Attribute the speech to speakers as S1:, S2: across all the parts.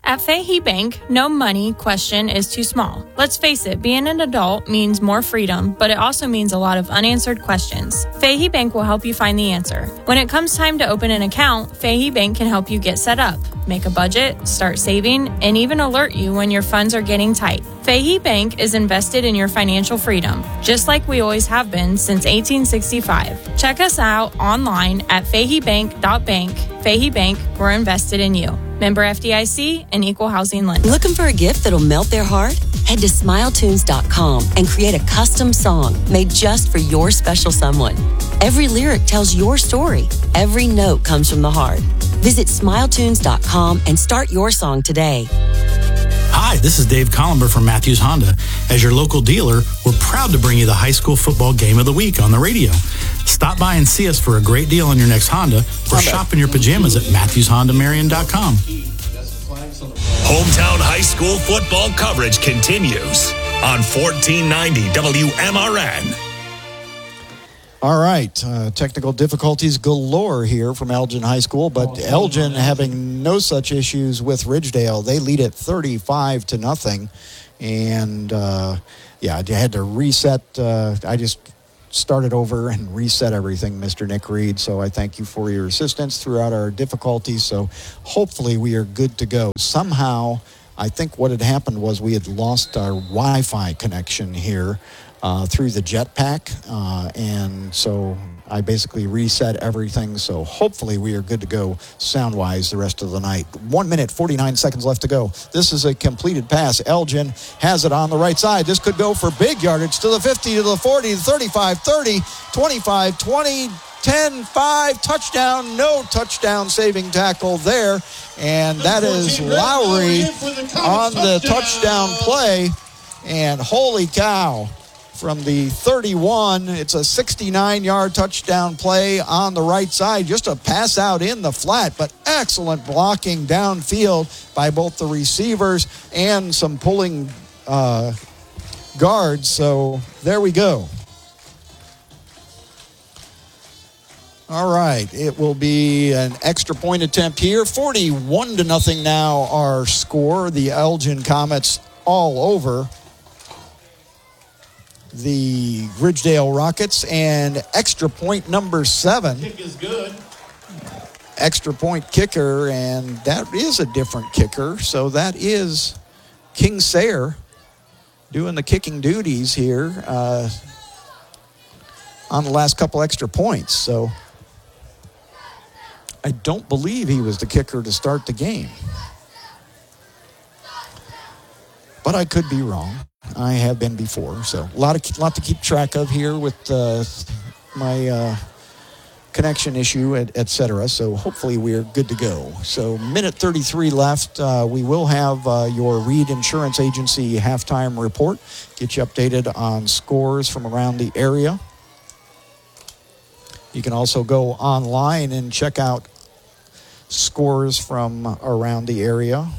S1: At Fahey Bank, no money question is too small. Let's face it, being an adult means more freedom, but it also means a lot of unanswered questions. Fahey Bank will help you find the answer. When it comes time to open an account, Fahey Bank can help you get set up, make a budget, start saving, and even alert you when your funds are getting tight. Fahey Bank is invested in your financial freedom, just like we always have been since 1865. Check us out online at faheybank.bank. Fahey Bank, we're invested in you. Member FDIC and Equal Housing Lender.
S2: Looking for a gift that'll melt their heart? Head to SmileTunes.com and create a custom song made just for your special someone. Every lyric tells your story. Every note comes from the heart. Visit SmileTunes.com and start your song today.
S3: Hi, this is Dave Collimber from Matthews Honda. As your local dealer, we're proud to bring you the high school football game of the week on the radio. Stop by and see us for a great deal on your next Honda or shop in your pajamas at MatthewsHondaMarion.com.
S4: Hometown high school football coverage continues on 1490 WMRN.
S5: All right, technical difficulties galore here from Elgin High School, but Elgin having no such issues with Ridgedale. They lead it 35-0, and I had to reset. I just started over and reset everything, Mr. Nick Reed. So I thank you for your assistance throughout our difficulties. So hopefully we are good to go. Somehow, I think what had happened was we had lost our Wi-Fi connection here through the jetpack, and so I basically reset everything. So hopefully we are good to go sound-wise the rest of the night. 1 minute, 49 seconds left to go. This is a completed pass. Elgin has it on the right side. This could go for big yardage to the 50, to the 40, 35, 30, 25, 20, 10, 5, touchdown. No touchdown saving tackle there. And that is Lowry on the touchdown play. And holy cow. From the 31, it's a 69-yard touchdown play on the right side. Just a pass out in the flat, but excellent blocking downfield by both the receivers and some pulling guards. So there we go. All right, it will be an extra point attempt here. 41-0 now our score. The Elgin Comets all over the Ridgedale Rockets, and extra point number 7.
S6: Kick is good.
S5: Extra point kicker, and that is a different kicker. So that is King Sayer doing the kicking duties here on the last couple extra points. So I don't believe he was the kicker to start the game, but I could be wrong. I have been before, so a lot to keep track of here with my connection issue, et cetera. So hopefully we're good to go. So minute 33 left. We will have your Reed Insurance Agency halftime report. Get you updated on scores from around the area. You can also go online and check out scores from around the area.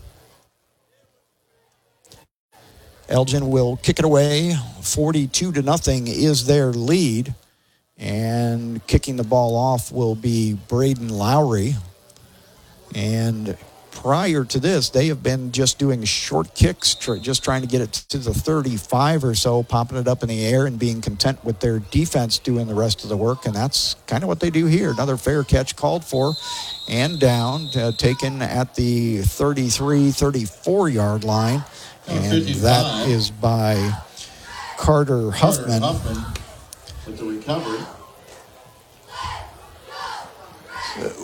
S5: Elgin will kick it away. 42-0 is their lead. And kicking the ball off will be Braden Lowry. And prior to this, they have been just doing short kicks, just trying to get it to the 35 or so, popping it up in the air and being content with their defense doing the rest of the work. And that's kind of what they do here. Another fair catch called for and down, taken at the 33, 34-yard line. And that is by Carter Huffman.
S6: With the recovery.
S5: So,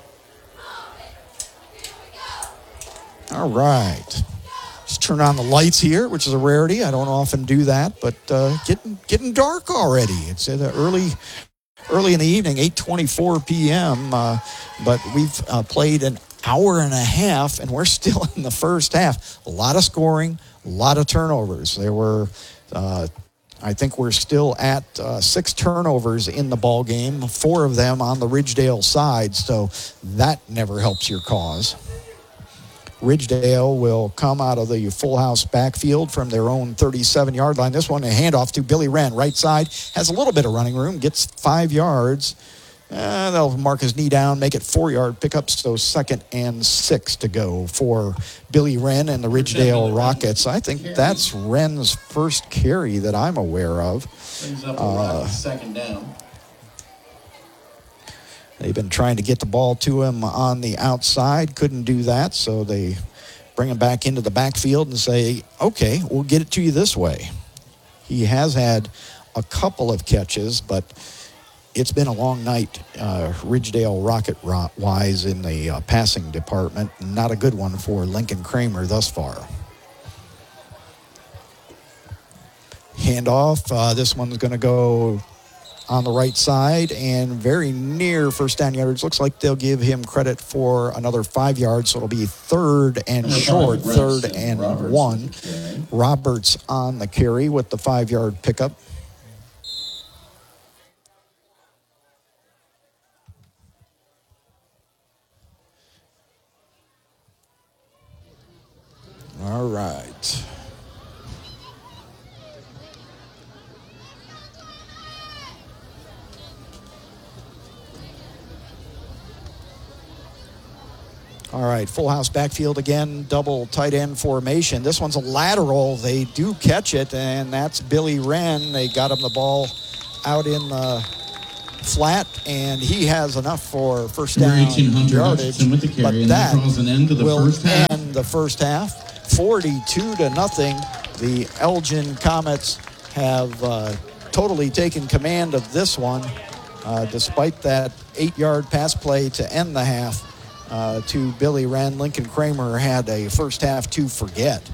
S5: all right. Just turn on the lights here, which is a rarity. I don't often do that, but getting dark already. It's early in the evening, 8:24 p.m. But we've played an hour and a half, and we're still in the first half. A lot of scoring, a lot of turnovers. There were, I think we're still at 6 turnovers in the ball game, 4 of them on the Ridgedale side, so that never helps your cause. Ridgedale will come out of the full house backfield from their own 37-yard line. This one, a handoff to Billy Wren, right side, has a little bit of running room, gets 5 yards, They'll mark his knee down, make it 4-yard pickup, so 2nd and 6 to go for Billy Wren and the Ridgedale Rockets. I think that's Wren's first carry that I'm aware of.
S6: Brings up a 2nd down.
S5: They've been trying to get the ball to him on the outside, couldn't do that, so they bring him back into the backfield and say, okay, we'll get it to you this way. He has had a couple of catches, but it's been a long night, Ridgedale Rocket-wise in the passing department. Not a good one for Lincoln Kramer thus far. Handoff. This one's going to go on the right side and very near first down yardage. Looks like they'll give him credit for another 5 yards, so it'll be 3rd and short, 3rd and 1. Roberts on the carry with the 5-yard pickup. All right. All right, full house backfield again, double tight end formation. This one's a lateral. They do catch it, and that's Billy Wren. They got him the ball out in the flat, and he has enough for first down yardage. But that will end the first half. 42-0. The Elgin Comets have totally taken command of this one, despite that 8-yard pass play to end the half. To Billy Wren. Lincoln Kramer had a first half to forget.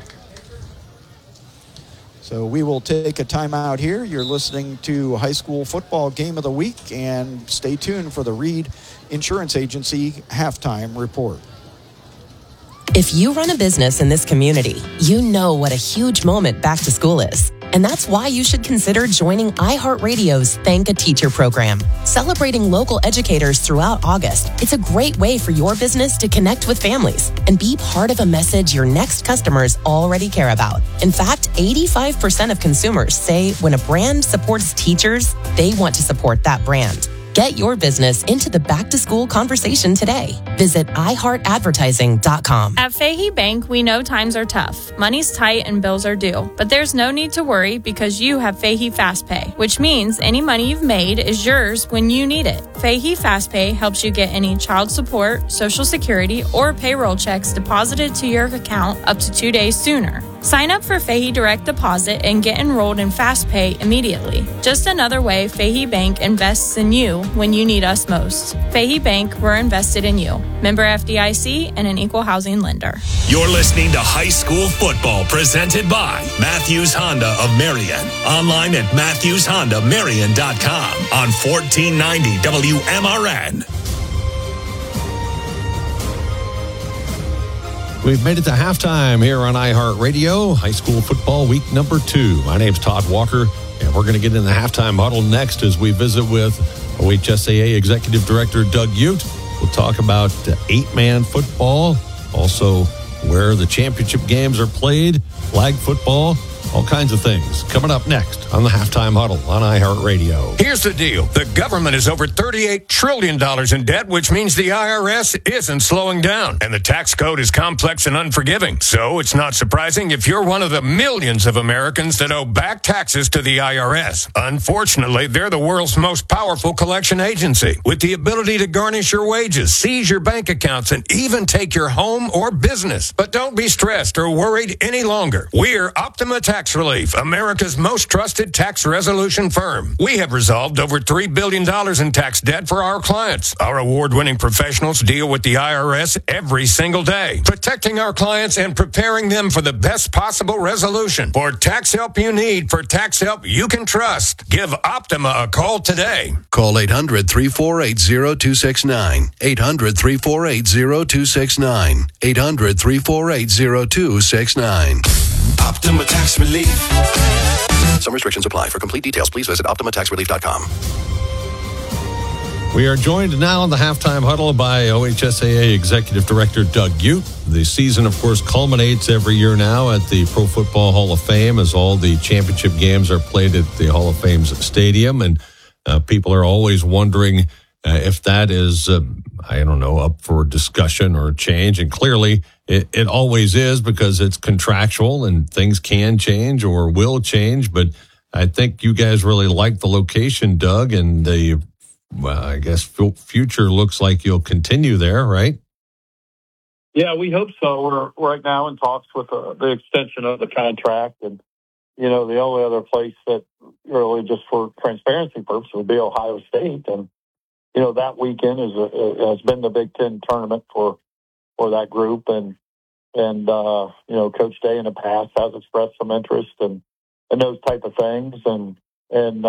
S5: So we will take a timeout here. You're listening to High School Football Game of the Week, and stay tuned for the Reed Insurance Agency halftime report.
S7: If you run a business in this community, you know what a huge moment back to school is. And that's why you should consider joining iHeartRadio's Thank a Teacher program. Celebrating local educators throughout August, it's a great way for your business to connect with families and be part of a message your next customers already care about. In fact, 85% of consumers say when a brand supports teachers, they want to support that brand. Get your business into the back-to-school conversation today. Visit iHeartAdvertising.com.
S1: At Fahey Bank, we know times are tough. Money's tight and bills are due. But there's no need to worry because you have Fahey Fast Pay, which means any money you've made is yours when you need it. Fahey Fast Pay helps you get any child support, Social Security, or payroll checks deposited to your account up to 2 days sooner. Sign up for Fahey Direct Deposit and get enrolled in Fast Pay immediately. Just another way Fahey Bank invests in you when you need us most. Fahey Bank, we're invested in you. Member FDIC and an equal housing lender.
S4: You're listening to High School Football presented by Matthews Honda of Marion. Online at MatthewsHondaMarion.com on 1490 WMRN.
S8: We've made it to halftime here on iHeartRadio, High School Football Week number 2. My name's Todd Walker, and we're going to get in the halftime huddle next as we visit with OHSAA Executive Director Doug Ute. We'll talk about 8-man football, also where the championship games are played, flag football, all kinds of things. Coming up next on the Halftime Huddle on iHeartRadio.
S9: Here's the deal. The government is over $38 trillion in debt, which means the IRS isn't slowing down. And the tax code is complex and unforgiving. So it's not surprising if you're one of the millions of Americans that owe back taxes to the IRS. Unfortunately, they're the world's most powerful collection agency, with the ability to garnish your wages, seize your bank accounts, and even take your home or business. But don't be stressed or worried any longer. We're Optima Tax Relief, America's most trusted tax resolution firm. We have resolved over $3 billion in tax debt for our clients. Our award-winning professionals deal with the IRS every single day, protecting our clients and preparing them for the best possible resolution. For tax help you need, for tax help you can trust, give Optima a call today.
S10: Call 800-348-0269. 800-348-0269. 800-348-0269.
S9: Optima Tax Relief.
S10: Some restrictions apply. For complete details, please visit OptimaTaxRelief.com.
S8: We are joined now on the Halftime Huddle by OHSAA Executive Director Doug Ute. The season, of course, culminates every year now at the Pro Football Hall of Fame as all the championship games are played at the Hall of Fame's stadium. And people are always wondering if that is, I don't know, up for discussion or change. And clearly it always is, because it's contractual and things can change or will change. But I think you guys really like the location, Doug, and I guess future looks like you'll continue there, right?
S11: Yeah, we hope so. We're right now in talks with the extension of the contract. And, the only other place that really, just for transparency purposes, would be Ohio State. And, that weekend has been the Big Ten tournament for that group. And Coach Day in the past has expressed some interest and those type of things. And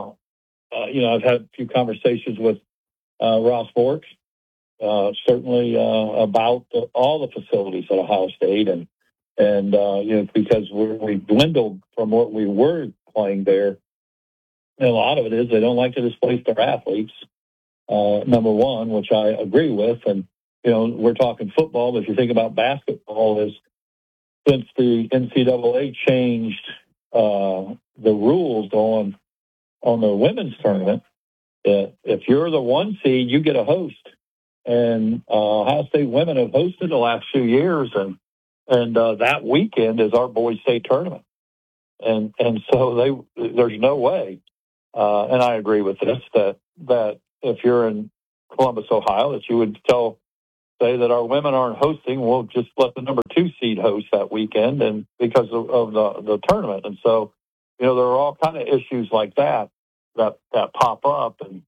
S11: I've had a few conversations with Ross Bork, certainly about all the facilities at Ohio State. And because we've dwindled from what we were playing there. And a lot of it is they don't like to displace their athletes, number one, which I agree with. And, we're talking football, but if you think about basketball, since the NCAA changed the rules on the women's tournament, if you're the 1 seed, you get a host. And Ohio State women have hosted the last few years, and that weekend is our boys' state tournament. And so there's no way, and I agree with this, that if you're in Columbus, Ohio, that you would say that our women aren't hosting, we'll just let the number 2 seed host that weekend, and because of the tournament. And so, there are all kind of issues like that pop up. And,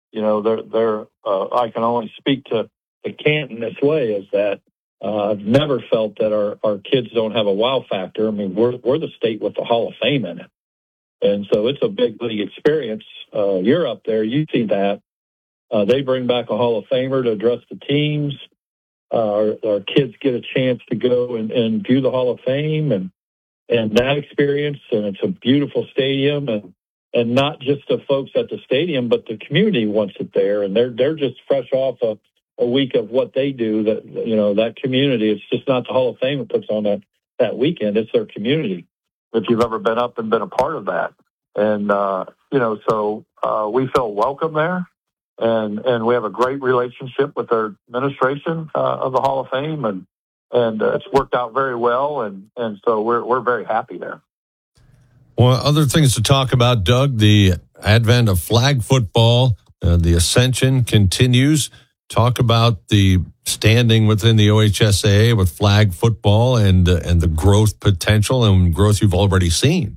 S11: I can only speak to Canton this way, is that I've never felt that our kids don't have a wow factor. I mean, we're the state with the Hall of Fame in it. And so it's a big league experience. You're up there, you see that. They bring back a Hall of Famer to address the teams. Our kids get a chance to go and view the Hall of Fame and that experience. And it's a beautiful stadium, and not just the folks at the stadium, but the community wants it there. And they're just fresh off a week of what they do. That community, it's just not the Hall of Fame that puts on that weekend. It's their community. If you've ever been up and been a part of that. And, so we feel welcome there. And we have a great relationship with their administration of the Hall of Fame, and it's worked out very well, and so we're very happy there.
S8: Well, other things to talk about, Doug, the advent of flag football, the ascension continues. Talk about the standing within the OHSAA with flag football and the growth potential and growth you've already seen.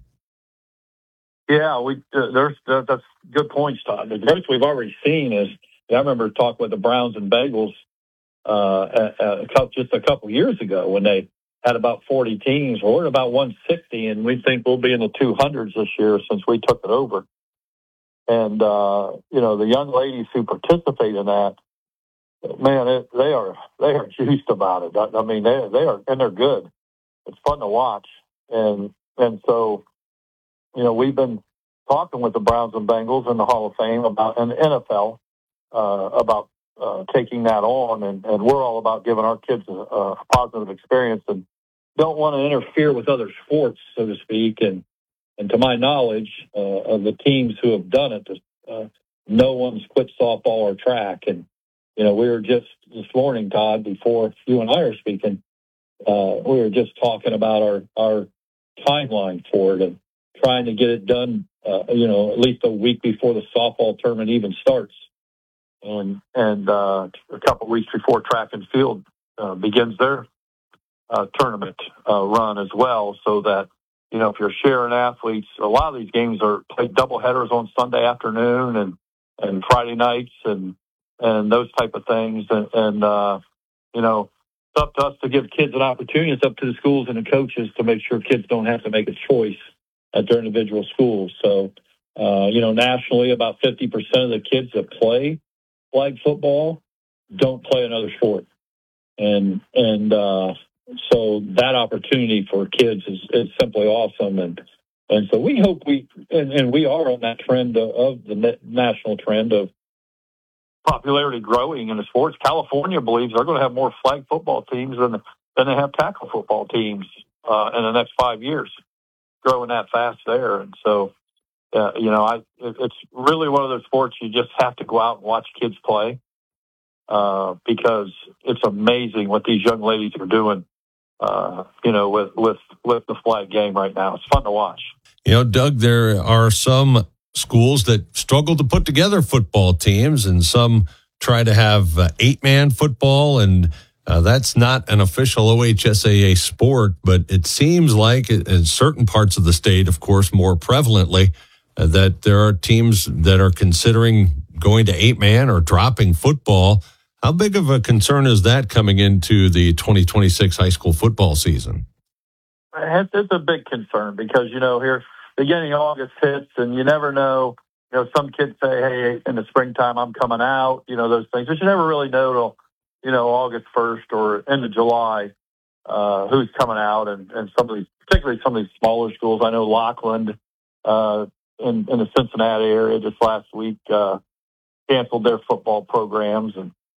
S11: Yeah, that's good points, Todd. The growth we've already seen is, I remember talking with the Browns and Bengals just a couple years ago when they had about 40 teams. Well, we're at about 160, and we think we'll be in the 200s this year since we took it over. And, the young ladies who participate in that, man, they are juiced about it. I mean, they are, and they're good. It's fun to watch. And so, we've been talking with the Browns and Bengals in the Hall of Fame and the NFL about taking that on, and we're all about giving our kids a positive experience and don't want to interfere with other sports, so to speak. And to my knowledge, of the teams who have done it, no one's quit softball or track. And, we were just this morning, Todd, before you and I are speaking, we were just talking about our timeline for it and trying to get it done, at least a week before the softball tournament even starts. And a couple of weeks before track and field begins their tournament run as well, so that, if you're sharing athletes, a lot of these games are played double headers on Sunday afternoon and Friday nights and those type of things. And it's up to us to give kids an opportunity. It's up to the schools and the coaches to make sure kids don't have to make a choice at their individual schools. So, nationally, about 50% of the kids that play flag football don't play another sport. And so that opportunity for kids is simply awesome. And so we hope we are on that trend of the national trend of popularity growing in the sports. California believes they're going to have more flag football teams than they have tackle football teams in the next 5 years, growing that fast there. And so It's really one of those sports you just have to go out and watch kids play because it's amazing what these young ladies are doing. With the flag game right now, it's fun to watch.
S8: Doug, there are some schools that struggle to put together football teams, and some try to have 8-man football, and that's not an official OHSAA sport, but it seems like in certain parts of the state, of course, more prevalently, that there are teams that are considering going to 8-man or dropping football. How big of a concern is that coming into the 2026 high school football season?
S11: It's a big concern because, here beginning of August hits and you never know. Some kids say, hey, in the springtime, I'm coming out, those things. But you never really know till, August 1st or end of July who's coming out. And some of these, particularly some of these smaller schools. I know Lockland in the Cincinnati area just last week canceled their football program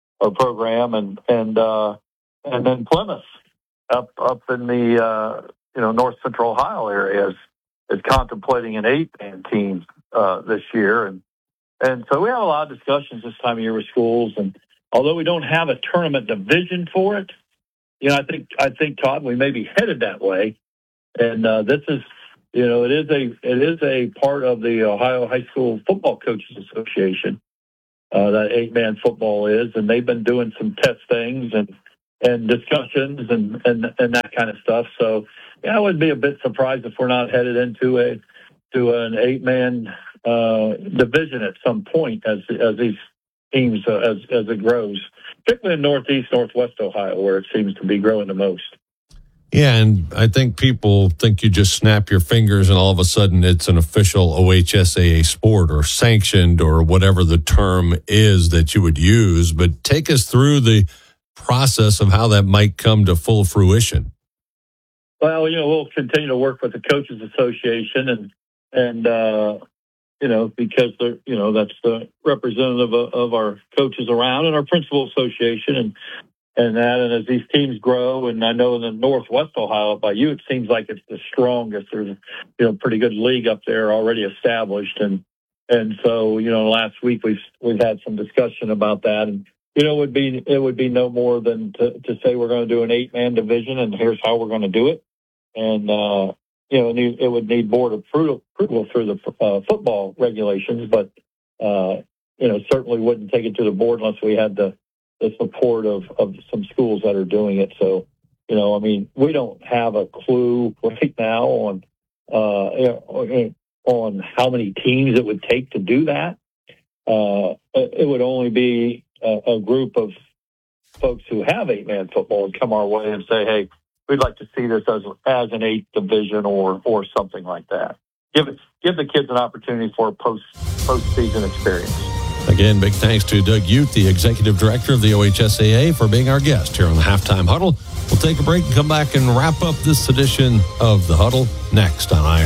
S11: and then Plymouth up in the North Central Ohio area is contemplating an 8-man team this year, and so we have a lot of discussions this time of year with schools. And although we don't have a tournament division for it, I think Todd, we may be headed that way. And this is it is a part of the Ohio High School Football Coaches Association. That 8-man football is, and they've been doing some test things and discussions and that kind of stuff. So I would be a bit surprised if we're not headed into an 8-man division at some point as these teams as it grows, particularly in Northeast, Northwest Ohio, where it seems to be growing the most.
S8: Yeah, and I think people think you just snap your fingers and all of a sudden it's an official OHSAA sport or sanctioned or whatever the term is that you would use. But take us through the process of how that might come to full fruition.
S11: Well, we'll continue to work with the Coaches Association and because they're, that's the representative of our coaches around and our Principal Association and as these teams grow, and I know in the Northwest Ohio by you, it seems like it's the strongest. There's pretty good league up there already established, and so last week we've had some discussion about that, and it would be no more than to say we're going to do an 8-man division, and here's how we're going to do it, and it would need board approval through the football regulations, but certainly wouldn't take it to the board unless we had the support of some schools that are doing it. So, we don't have a clue right now on how many teams it would take to do that. It would only be a group of folks who have 8-man football and come our way and say, hey, we'd like to see this as an 8th division or something like that. Give the kids an opportunity for a postseason experience.
S8: Again, big thanks to Doug Youth, the Executive Director of the OHSAA, for being our guest here on the Halftime Huddle. We'll take a break and come back and wrap up this edition of The Huddle next on